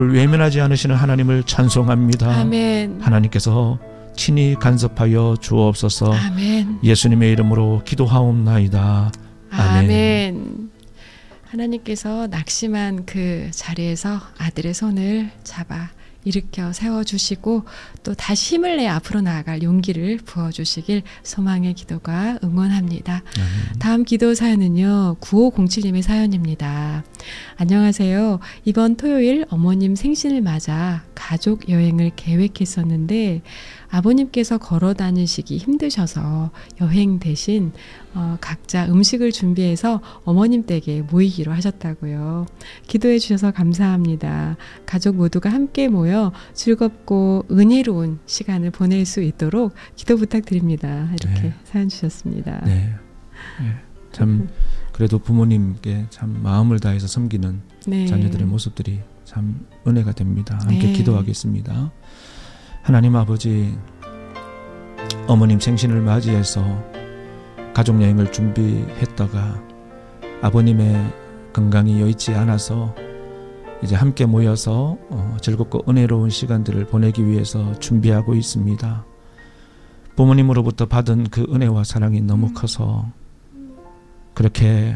외면하지 않으시는 하나님을 찬송합니다. 아멘. 하나님께서 친히 간섭하여 주옵소서. 아멘. 예수님의 이름으로 기도하옵나이다. 아멘. 아멘. 하나님께서 낙심한 그 자리에서 아들의 손을 잡아 일으켜 세워주시고 또 다시 힘을 내 앞으로 나아갈 용기를 부어주시길 소망의 기도가 응원합니다. 다음 기도 사연은요, 9507님의 사연입니다. 안녕하세요. 이번 토요일 어머님 생신을 맞아 가족 여행을 계획했었는데 아버님께서 걸어 다니시기 힘드셔서 여행 대신 각자 음식을 준비해서 어머님 댁에 모이기로 하셨다고요. 기도해 주셔서 감사합니다. 가족 모두가 함께 모여 즐겁고 은혜로운 시간을 보낼 수 있도록 기도 부탁드립니다. 이렇게 네. 사연 주셨습니다. 네. 네. 참 그래도 부모님께 참 마음을 다해서 섬기는 네. 자녀들의 모습들이 참 은혜가 됩니다. 함께 네. 기도하겠습니다. 하나님 아버지, 어머님 생신을 맞이해서 가족여행을 준비했다가 아버님의 건강이 여의치 않아서 이제 함께 모여서 즐겁고 은혜로운 시간들을 보내기 위해서 준비하고 있습니다. 부모님으로부터 받은 그 은혜와 사랑이 너무 커서 그렇게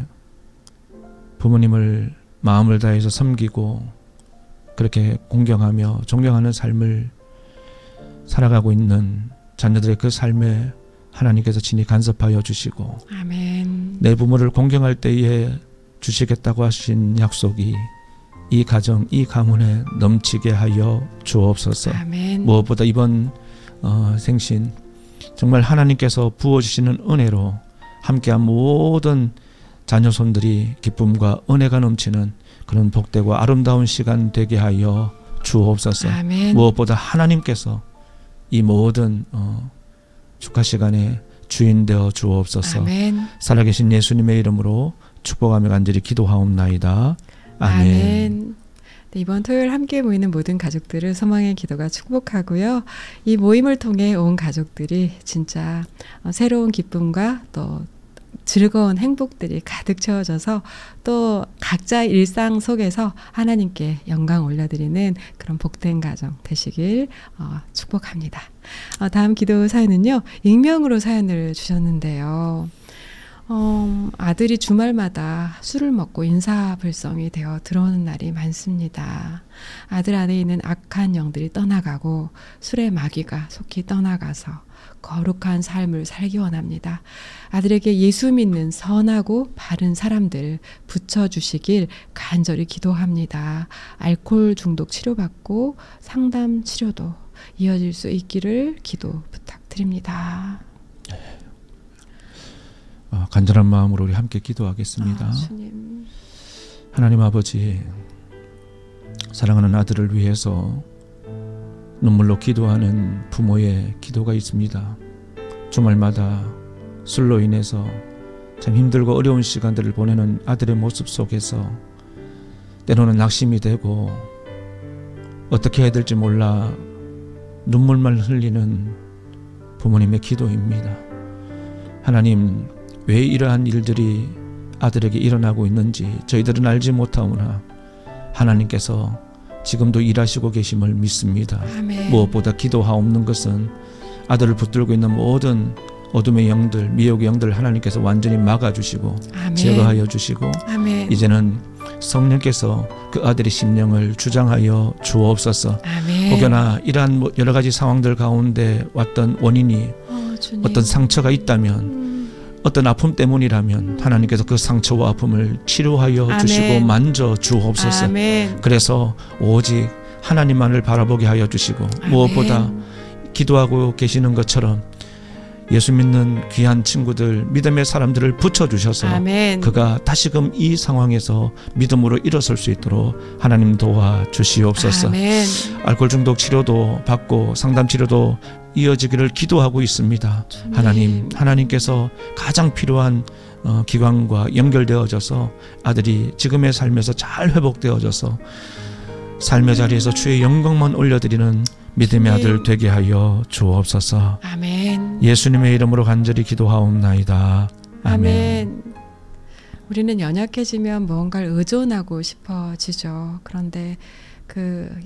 부모님을 마음을 다해서 섬기고 그렇게 공경하며 존경하는 삶을 살아가고 있는 자녀들의 그 삶에 하나님께서 친히 간섭하여 주시고 아멘. 내 부모를 공경할 때에 주시겠다고 하신 약속이 이 가정, 이 가문에 넘치게 하여 주옵소서. 아멘. 무엇보다 이번 생신 정말 하나님께서 부어주시는 은혜로 함께한 모든 자녀손들이 기쁨과 은혜가 넘치는 그런 복되고 아름다운 시간 되게 하여 주옵소서. 아멘. 무엇보다 하나님께서 이 모든 축하 시간에 주인 되어 주옵소서. 아멘. 살아계신 예수님의 이름으로 축복하며 간절히 기도하옵나이다. 아멘. 아멘. 네, 이번 토요일 함께 모이는 모든 가족들을 소망의 기도가 축복하고요. 이 모임을 통해 온 가족들이 진짜 새로운 기쁨과 또 즐거운 행복들이 가득 채워져서 또 각자 일상 속에서 하나님께 영광 올려드리는 그런 복된 가정 되시길 축복합니다. 다음 기도 사연은요, 익명으로 사연을 주셨는데요. 아들이 주말마다 술을 먹고 인사불성이 되어 들어오는 날이 많습니다. 아들 안에 있는 악한 영들이 떠나가고 술의 마귀가 속히 떠나가서 거룩한 삶을 살기 원합니다. 아들에게 예수 믿는 선하고 바른 사람들 붙여주시길 간절히 기도합니다. 알코올 중독 치료받고 상담 치료도 이어질 수 있기를 기도 부탁드립니다. 간절한 마음으로 우리 함께 기도하겠습니다. 주님. 하나님 아버지, 사랑하는 아들을 위해서 눈물로 기도하는 부모의 기도가 있습니다. 주말마다 술로 인해서 참 힘들고 어려운 시간들을 보내는 아들의 모습 속에서 때로는 낙심이 되고 어떻게 해야 될지 몰라 눈물만 흘리는 부모님의 기도입니다. 하나님, 왜 이러한 일들이 아들에게 일어나고 있는지 저희들은 알지 못하오나 하나님께서 지금도 일하시고 계심을 믿습니다. 아멘. 무엇보다 기도하옵는 것은 아들을 붙들고 있는 모든 어둠의 영들, 미혹의 영들 하나님께서 완전히 막아주시고 아멘. 제거하여 주시고 아멘. 이제는 성령께서 그 아들의 심령을 주장하여 주옵소서. 아멘. 혹여나 이러한 여러 가지 상황들 가운데 왔던 원인이 주님. 어떤 상처가 있다면 어떤 아픔 때문이라면 하나님께서 그 상처와 아픔을 치료하여 아멘. 주시고 만져 주옵소서. 아멘. 그래서 오직 하나님만을 바라보게 하여 주시고 아멘. 무엇보다 기도하고 계시는 것처럼 예수 믿는 귀한 친구들, 믿음의 사람들을 붙여주셔서 아멘. 그가 다시금 이 상황에서 믿음으로 일어설 수 있도록 하나님 도와주시옵소서. 아멘. 알코올 중독 치료도 받고 상담 치료도 이어지기를 기도하고 있습니다. 주님. 하나님께서 가장 필요한 기관과 연결되어져서 아들이 지금의 삶에서 잘 회복되어져서 삶의 자리에서 주의 영광만 올려드리는 믿음의 아들 되게 하여 주옵소서. 아멘. 예수님의 이름으로 간절히 기도하옵나이다. 아멘. 우리는 연약해지면 무언가를 의존하고 싶어지죠. 그런데 그